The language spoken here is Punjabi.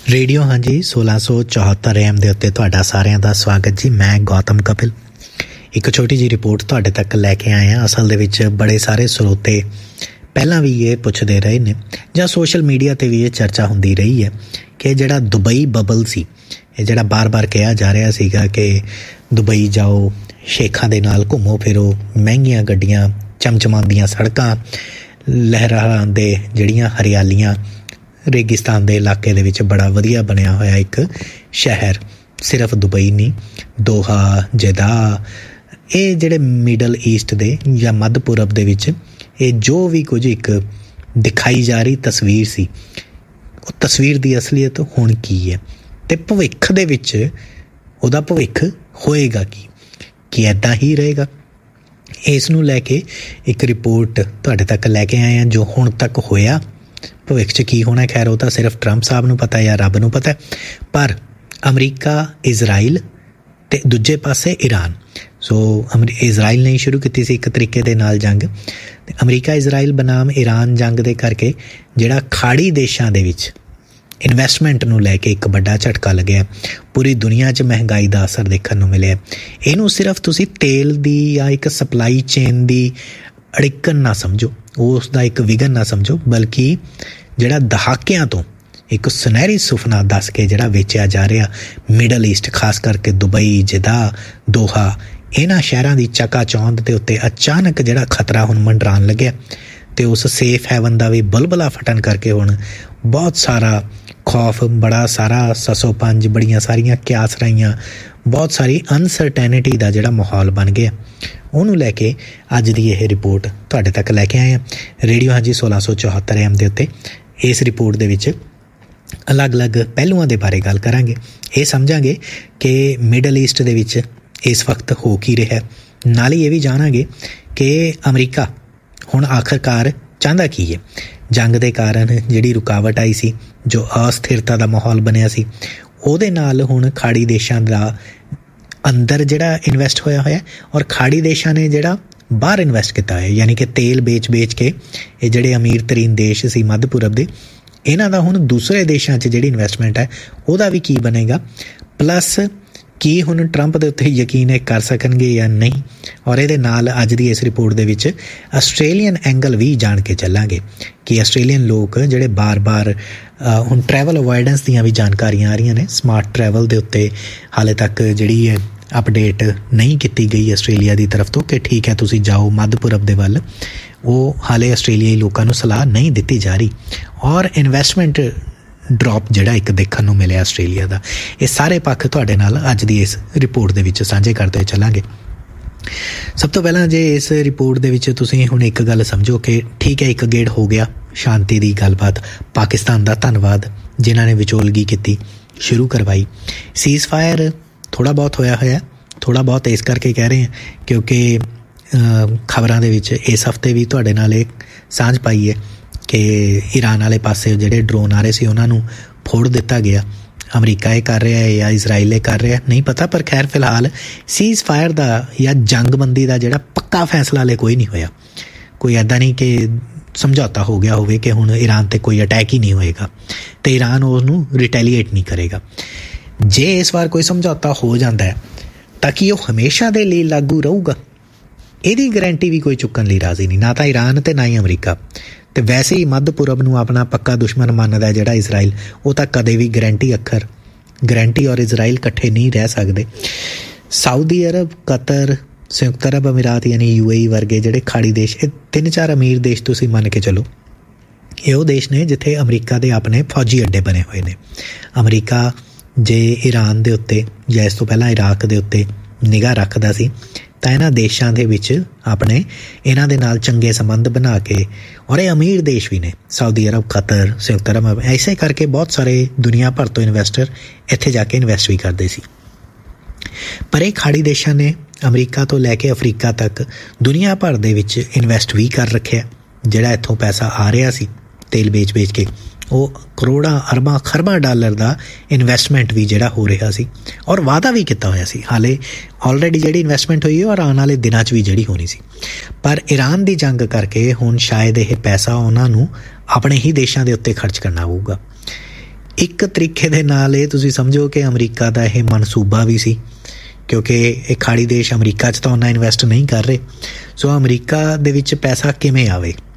ਰੇਡੀਓ ਹਾਂਜੀ 1674 AM ਦੇ ਉੱਤੇ ਤੁਹਾਡਾ ਸਾਰਿਆਂ ਦਾ ਸਵਾਗਤ ਜੀ। ਮੈਂ ਗੌਤਮ ਕਪਿਲ ਇੱਕ ਛੋਟੀ ਜਿਹੀ ਰਿਪੋਰਟ ਤੁਹਾਡੇ ਤੱਕ ਲੈ ਕੇ ਆਏ ਹਾਂ। ਅਸਲ ਦੇ ਵਿੱਚ ਬੜੇ ਸਾਰੇ ਸਰੋਤੇ ਪਹਿਲਾਂ ਵੀ ਇਹ ਪੁੱਛਦੇ ਰਹੇ ਨੇ ਜਾਂ ਸੋਸ਼ਲ ਮੀਡੀਆ 'ਤੇ ਵੀ ਇਹ ਚਰਚਾ ਹੁੰਦੀ ਰਹੀ ਹੈ ਕਿ ਜਿਹੜਾ ਦੁਬਈ ਬਬਲ ਸੀ, ਇਹ ਜਿਹੜਾ ਬਾਰ-ਬਾਰ ਕਿਹਾ ਜਾ ਰਿਹਾ ਸੀਗਾ ਕਿ ਦੁਬਈ ਜਾਓ, ਸ਼ੇਖਾਂ ਦੇ ਨਾਲ ਘੁੰਮੋ ਫਿਰੋ, ਮਹਿੰਗੀਆਂ ਗੱਡੀਆਂ, ਚਮਚਮਾਉਂਦੀਆਂ ਸੜਕਾਂ, ਲਹਿਰਾਂ ਦੇ ਜਿਹੜੀਆਂ ਹਰਿਆਲੀਆਂ, ਰੇਗਿਸਤਾਨ ਦੇ ਇਲਾਕੇ ਦੇ ਵਿੱਚ ਬੜਾ ਵਧੀਆ ਬਣਿਆ ਹੋਇਆ ਇੱਕ ਸ਼ਹਿਰ, ਸਿਰਫ ਦੁਬਈ ਨਹੀਂ, ਦੋਹਾ, ਜਦਾ, ਇਹ ਜਿਹੜੇ ਮਿਡਲ ਈਸਟ ਦੇ ਜਾਂ ਮੱਧ ਪੂਰਬ ਦੇ ਵਿੱਚ ਇਹ ਜੋ ਵੀ ਕੁਝ ਇੱਕ ਦਿਖਾਈ ਜਾ ਰਹੀ ਤਸਵੀਰ ਸੀ, ਉਹ ਤਸਵੀਰ ਦੀ ਅਸਲੀਅਤ ਹੁਣ ਕੀ ਹੈ ਅਤੇ ਭਵਿੱਖ ਦੇ ਵਿੱਚ ਉਹਦਾ ਭਵਿੱਖ ਹੋਏਗਾ ਕੀ ਇੱਦਾਂ ਹੀ ਰਹੇਗਾ। ਇਸ ਨੂੰ ਲੈ ਕੇ ਇੱਕ ਰਿਪੋਰਟ ਤੁਹਾਡੇ ਤੱਕ ਲੈ ਕੇ ਆਏ ਹਾਂ ਜੋ ਹੁਣ ਤੱਕ ਹੋਇਆ। ਭਵਿੱਖ 'ਚ ਕੀ ਹੋਣਾ ਖੈਰ ਉਹ ਤਾਂ ਸਿਰਫ ਟਰੰਪ ਸਾਹਿਬ ਨੂੰ ਪਤਾ ਜਾਂ ਰੱਬ ਨੂੰ ਪਤਾ, ਪਰ ਅਮਰੀਕਾ, ਇਜ਼ਰਾਈਲ ਅਤੇ ਦੂਜੇ ਪਾਸੇ ਈਰਾਨ। ਸੋ ਇਜ਼ਰਾਈਲ ਨੇ ਸ਼ੁਰੂ ਕੀਤੀ ਸੀ ਇੱਕ ਤਰੀਕੇ ਦੇ ਨਾਲ ਜੰਗ, ਅਤੇ ਅਮਰੀਕਾ ਇਜ਼ਰਾਈਲ ਬਨਾਮ ਈਰਾਨ ਜੰਗ ਦੇ ਕਰਕੇ ਜਿਹੜਾ ਖਾੜੀ ਦੇਸ਼ਾਂ ਦੇ ਵਿੱਚ ਇਨਵੈਸਟਮੈਂਟ ਨੂੰ ਲੈ ਕੇ ਇੱਕ ਵੱਡਾ ਝਟਕਾ ਲੱਗਿਆ। ਪੂਰੀ ਦੁਨੀਆ 'ਚ ਮਹਿੰਗਾਈ ਦਾ ਅਸਰ ਦੇਖਣ ਨੂੰ ਮਿਲਿਆ। ਇਹਨੂੰ ਸਿਰਫ ਤੁਸੀਂ ਤੇਲ ਦੀ ਜਾਂ ਇੱਕ ਸਪਲਾਈ ਚੇਨ ਦੀ ਅੜਿੱਕਣ ਨਾ ਸਮਝੋ, ਉਸ ਦਾ ਇੱਕ ਵਿਘਨ ਨਾ ਸਮਝੋ, ਬਲਕਿ ਜਿਹੜਾ ਦਹਾਕਿਆਂ ਤੋਂ ਇੱਕ ਸੁਨਹਿਰੀ ਸੁਪਨਾ ਦੱਸ ਕੇ ਜਿਹੜਾ ਵੇਚਿਆ ਜਾ ਰਿਹਾ ਮਿਡਲ ਈਸਟ, ਖਾਸ ਕਰਕੇ ਦੁਬਈ, ਜਦਾ, ਦੋਹਾ, ਇਹਨਾਂ ਸ਼ਹਿਰਾਂ ਦੀ ਚਕਾਚੌਂਧ ਦੇ ਉੱਤੇ ਅਚਾਨਕ ਜਿਹੜਾ ਖਤਰਾ ਹੁਣ ਮੰਡਰਾਉਣ ਲੱਗਿਆ ਅਤੇ ਉਸ ਸੇਫ ਹੈਵਨ ਦਾ ਵੀ ਬੁਲਬੁਲਾ ਫਟਣ ਕਰਕੇ ਹੁਣ ਬਹੁਤ ਸਾਰਾ ਖੌਫ, ਬੜਾ ਸਾਰਾ ਸਸੋਪੰਜ, ਬੜੀਆਂ ਸਾਰੀਆਂ ਕਿਆਸ ਰਾਈਆਂ, ਬਹੁਤ ਸਾਰੀ ਅਨਸਰਟੈਨਿਟੀ ਦਾ ਜਿਹੜਾ ਮਾਹੌਲ ਬਣ ਗਿਆ, ਉਹਨੂੰ ਲੈ ਕੇ ਅੱਜ ਦੀ ਇਹ ਰਿਪੋਰਟ ਤੁਹਾਡੇ ਤੱਕ ਲੈ ਕੇ ਆਏ ਹਾਂ। ਰੇਡੀਓ ਹਾਂਜੀ 1674 AM ਦੇ ਉੱਤੇ ਇਸ ਰਿਪੋਰਟ ਦੇ ਵਿੱਚ ਅਲੱਗ-ਅਲੱਗ ਪਹਿਲੂਆਂ ਦੇ ਬਾਰੇ ਗੱਲ ਕਰਾਂਗੇ। ਇਹ ਸਮਝਾਂਗੇ ਕਿ ਮਿਡਲ ਈਸਟ ਦੇ ਵਿੱਚ ਇਸ ਵਕਤ ਹੋ ਕੀ ਰਿਹਾ, ਨਾਲ ਹੀ ਇਹ ਵੀ ਜਾਣਾਂਗੇ ਕਿ ਅਮਰੀਕਾ ਹੁਣ ਆਖਰਕਾਰ ਚਾਹੁੰਦਾ ਕੀ ਹੈ। ਜੰਗ ਦੇ ਕਾਰਨ ਜਿਹੜੀ ਰੁਕਾਵਟ ਆਈ ਸੀ, ਜੋ ਅਸਥਿਰਤਾ ਦਾ ਮਾਹੌਲ ਬਣਿਆ ਸੀ, ਉਹਦੇ ਨਾਲ ਹੁਣ ਖਾੜੀ ਦੇਸ਼ਾਂ ਦਾ ਅੰਦਰ ਜਿਹੜਾ ਇਨਵੈਸਟ ਹੋਇਆ ਔਰ ਖਾੜੀ ਦੇਸ਼ਾਂ ਨੇ ਜਿਹੜਾ ਬਾਹਰ ਇਨਵੈਸਟ ਕੀਤਾ ਹੋਇਆ, ਯਾਨੀ ਕਿ ਤੇਲ ਵੇਚ ਕੇ ਇਹ ਜਿਹੜੇ ਅਮੀਰ ਤਰੀਨ ਦੇਸ਼ ਸੀ ਮੱਧ ਪੂਰਬ ਦੇ, ਇਹਨਾਂ ਦਾ ਹੁਣ ਦੂਸਰੇ ਦੇਸ਼ਾਂ 'ਚ ਜਿਹੜੀ ਇਨਵੈਸਟਮੈਂਟ ਹੈ ਉਹਦਾ ਵੀ ਕੀ ਬਣੇਗਾ, ਪਲੱਸ ਕੀ ਹੁਣ ਟਰੰਪ ਦੇ ਉੱਤੇ ਯਕੀਨ ਇਹ ਕਰ ਸਕਣਗੇ ਜਾਂ ਨਹੀਂ। ਔਰ ਇਹਦੇ ਨਾਲ ਅੱਜ ਦੀ ਇਸ ਰਿਪੋਰਟ ਦੇ ਵਿੱਚ ਆਸਟ੍ਰੇਲੀਅਨ ਐਂਗਲ ਵੀ ਜਾਣ ਕੇ ਚੱਲਾਂਗੇ ਕਿ ਆਸਟ੍ਰੇਲੀਅਨ ਲੋਕ ਜਿਹੜੇ ਬਾਰ-ਬਾਰ ਹੁਣ ਟਰੈਵਲ ਅਵੋਇਡੈਂਸ ਦੀਆਂ ਵੀ ਜਾਣਕਾਰੀਆਂ ਆ ਰਹੀਆਂ ਨੇ। ਸਮਾਰਟ ਟਰੈਵਲ ਦੇ ਉੱਤੇ ਹਾਲੇ ਤੱਕ ਜਿਹੜੀ ਹੈ ਅਪਡੇਟ ਨਹੀਂ ਕੀਤੀ ਗਈ ਆਸਟ੍ਰੇਲੀਆ ਦੀ ਤਰਫ ਤੋਂ ਕਿ ਠੀਕ ਹੈ ਤੁਸੀਂ ਜਾਓ ਮੱਧ ਪੂਰਬ ਦੇ ਵੱਲ, ਉਹ ਹਾਲੇ ਆਸਟ੍ਰੇਲੀਆਈ ਲੋਕਾਂ ਨੂੰ ਸਲਾਹ ਨਹੀਂ ਦਿੱਤੀ ਜਾ ਰਹੀ। ਔਰ ਇਨਵੈਸਟਮੈਂਟ ਡਰੋਪ ਜਿਹੜਾ ਇੱਕ ਦੇਖਣ ਨੂੰ ਮਿਲਿਆ ਆਸਟ੍ਰੇਲੀਆ ਦਾ, ਇਹ ਸਾਰੇ ਪੱਖ ਤੁਹਾਡੇ ਨਾਲ ਅੱਜ ਦੀ ਇਸ ਰਿਪੋਰਟ ਦੇ ਵਿੱਚ ਸਾਂਝੇ ਕਰਦੇ ਚੱਲਾਂਗੇ। ਸਭ ਤੋਂ ਪਹਿਲਾਂ ਜੇ ਇਸ ਰਿਪੋਰਟ ਦੇ ਵਿੱਚ ਤੁਸੀਂ ਹੁਣ ਇੱਕ ਗੱਲ ਸਮਝੋ ਕਿ ਠੀਕ ਹੈ, ਇੱਕ ਗੇੜ ਹੋ ਗਿਆ ਸ਼ਾਂਤੀ ਦੀ ਗੱਲਬਾਤ, ਪਾਕਿਸਤਾਨ ਦਾ ਧੰਨਵਾਦ ਜਿਨ੍ਹਾਂ ਨੇ ਵਿਚੋਲਗੀ ਕੀਤੀ, ਸ਼ੁਰੂ ਕਰਵਾਈ। ਸੀਜ਼ ਫਾਇਰ ਥੋੜ੍ਹਾ ਬਹੁਤ ਹੋਇਆ, ਥੋੜ੍ਹਾ ਬਹੁਤ ਇਸ ਕਰਕੇ ਕਹਿ ਰਹੇ ਹਾਂ ਕਿਉਂਕਿ ਖਬਰਾਂ ਦੇ ਵਿੱਚ ਇਸ ਹਫ਼ਤੇ ਵੀ ਤੁਹਾਡੇ ਨਾਲ ਇਹ ਸਾਂਝ ਪਾਈ ਹੈ ਕਿ ਈਰਾਨ ਵਾਲੇ ਪਾਸੇ ਜਿਹੜੇ ਡਰੋਨ ਆ ਰਹੇ ਸੀ ਉਹਨਾਂ ਨੂੰ ਫੋੜ ਦਿੱਤਾ ਗਿਆ। ਅਮਰੀਕਾ ਇਹ ਕਰ ਰਿਹਾ ਹੈ ਜਾਂ ਇਜ਼ਰਾਈਲ ਇਹ ਕਰ ਰਿਹਾ ਨਹੀਂ ਪਤਾ, ਪਰ ਖੈਰ ਫਿਲਹਾਲ ਸੀਜ਼ ਫਾਇਰ ਦਾ ਜਾਂ ਜੰਗਬੰਦੀ ਦਾ ਜਿਹੜਾ ਪੱਕਾ ਫੈਸਲਾ ਹਾਲੇ ਕੋਈ ਨਹੀਂ ਹੋਇਆ। ਕੋਈ ਇੱਦਾਂ ਨਹੀਂ ਕਿ ਸਮਝੌਤਾ ਹੋ ਗਿਆ ਹੋਵੇ ਕਿ ਹੁਣ ਈਰਾਨ 'ਤੇ ਕੋਈ ਅਟੈਕ ਹੀ ਨਹੀਂ ਹੋਏਗਾ ਅਤੇ ਈਰਾਨ ਉਹਨੂੰ ਰਿਟੈਲੀਏਟ ਨਹੀਂ ਕਰੇਗਾ। ਜੇ ਇਸ ਵਾਰ ਕੋਈ ਸਮਝੌਤਾ ਹੋ ਜਾਂਦਾ ਹੈ ਤਾਂ ਕਿ ਉਹ ਹਮੇਸ਼ਾ ਦੇ ਲਈ ਲਾਗੂ ਰਹੂਗਾ, ਇਹਦੀ ਗਰੰਟੀ ਵੀ ਕੋਈ ਚੁੱਕਣ ਲਈ ਰਾਜ਼ੀ ਨਹੀਂ, ਨਾ ਤਾਂ ਈਰਾਨ ਅਤੇ ਨਾ ਹੀ ਅਮਰੀਕਾ। ਅਤੇ ਵੈਸੇ ਹੀ ਮੱਧ ਪੂਰਬ ਨੂੰ ਆਪਣਾ ਪੱਕਾ ਦੁਸ਼ਮਣ ਮੰਨਦਾ ਜਿਹੜਾ ਇਜ਼ਰਾਈਲ, ਉਹ ਤਾਂ ਕਦੇ ਵੀ ਗਰੰਟੀ ਔਰ ਇਜ਼ਰਾਈਲ ਇਕੱਠੇ ਨਹੀਂ ਰਹਿ ਸਕਦੇ। ਸਾਊਦੀ ਅਰਬ, ਕਤਰ, ਸੰਯੁਕਤ ਅਰਬ ਅਮੀਰਾਤ ਯਾਨੀ UAE ਵਰਗੇ ਜਿਹੜੇ ਖਾੜੀ ਦੇਸ਼, ਇਹ 3-4 ਅਮੀਰ ਦੇਸ਼ ਤੁਸੀਂ ਮੰਨ ਕੇ ਚੱਲੋ, ਇਹ ਉਹ ਦੇਸ਼ ਨੇ ਜਿੱਥੇ ਅਮਰੀਕਾ ਦੇ ਆਪਣੇ ਫੌਜੀ ਅੱਡੇ ਬਣੇ ਹੋਏ ਨੇ। ਅਮਰੀਕਾ ਜੇ ਈਰਾਨ ਦੇ ਉੱਤੇ ਜਾਂ ਇਸ ਤੋਂ ਪਹਿਲਾਂ ਇਰਾਕ ਦੇ ਉੱਤੇ ਨਿਗਾਹ ਰੱਖਦਾ ਸੀ ਤਾਂ ਇਹਨਾਂ ਦੇਸ਼ਾਂ ਦੇ ਵਿੱਚ ਆਪਣੇ ਇਹਨਾਂ ਦੇ ਨਾਲ ਚੰਗੇ ਸੰਬੰਧ ਬਣਾ ਕੇ, ਔਰ ਇਹ ਅਮੀਰ ਦੇਸ਼ ਵੀ ਨੇ, ਸਾਊਦੀ ਅਰਬ, ਕਤਰ, ਸੰਯੁਕਤ ਅਰਬ, ਐਸੇ ਕਰਕੇ ਬਹੁਤ ਸਾਰੇ ਦੁਨੀਆ ਭਰ ਤੋਂ ਇਨਵੈਸਟਰ ਇੱਥੇ ਜਾ ਕੇ ਇਨਵੈਸਟ ਵੀ ਕਰਦੇ ਸੀ। ਪਰ ਇਹ ਖਾੜੀ ਦੇਸ਼ਾਂ ਨੇ ਅਮਰੀਕਾ ਤੋਂ ਲੈ ਕੇ ਅਫਰੀਕਾ ਤੱਕ ਦੁਨੀਆ ਭਰ ਦੇ ਵਿੱਚ ਇਨਵੈਸਟ ਵੀ ਕਰ ਰੱਖਿਆ। ਜਿਹੜਾ ਇੱਥੋਂ ਪੈਸਾ ਆ ਰਿਹਾ ਸੀ ਤੇਲ ਵੇਚ ਕੇ, ਉਹ ਕਰੋੜਾਂ, ਅਰਬਾਂ, ਖਰਬਾਂ ਡਾਲਰ ਦਾ ਇਨਵੈਸਟਮੈਂਟ ਵੀ ਜਿਹੜਾ ਹੋ ਰਿਹਾ ਸੀ ਔਰ ਵਾਅਦਾ ਵੀ ਕੀਤਾ ਹੋਇਆ ਸੀ। ਹਾਲੇ ਆਲਰੇਡੀ ਜਿਹੜੀ ਇਨਵੈਸਟਮੈਂਟ ਹੋਈ ਹੈ ਔਰ ਆਉਣ ਵਾਲੇ ਦਿਨਾਂ 'ਚ ਵੀ ਜਿਹੜੀ ਹੋਣੀ ਸੀ। ਪਰ ਈਰਾਨ ਦੀ ਜੰਗ ਕਰਕੇ ਹੁਣ ਸ਼ਾਇਦ ਇਹ ਪੈਸਾ ਉਹਨਾਂ ਨੂੰ ਆਪਣੇ ਹੀ ਦੇਸ਼ਾਂ ਦੇ ਉੱਤੇ ਖਰਚ ਕਰਨਾ ਪਊਗਾ। ਇੱਕ ਤਰੀਕੇ ਦੇ ਨਾਲ ਇਹ ਤੁਸੀਂ ਸਮਝੋ ਕਿ ਅਮਰੀਕਾ ਦਾ ਇਹ ਮਨਸੂਬਾ ਵੀ ਸੀ, ਕਿਉਂਕਿ ਇਹ ਖਾੜੀ ਦੇਸ਼ ਅਮਰੀਕਾ 'ਚ ਤਾਂ ਉਹਨਾਂ ਇਨਵੈਸਟ ਨਹੀਂ ਕਰ ਰਹੇ। ਸੋ ਅਮਰੀਕਾ ਦੇ ਵਿੱਚ ਪੈਸਾ ਕਿਵੇਂ ਆਵੇ,